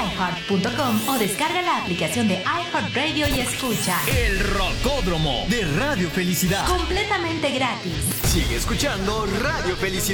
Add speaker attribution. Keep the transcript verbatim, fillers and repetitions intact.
Speaker 1: i heart punto com o descarga la aplicación de iHeartRadio y escucha
Speaker 2: El Rocódromo de Radio Felicidad.
Speaker 1: completamente gratis.
Speaker 2: Sigue escuchando Radio Felicidad.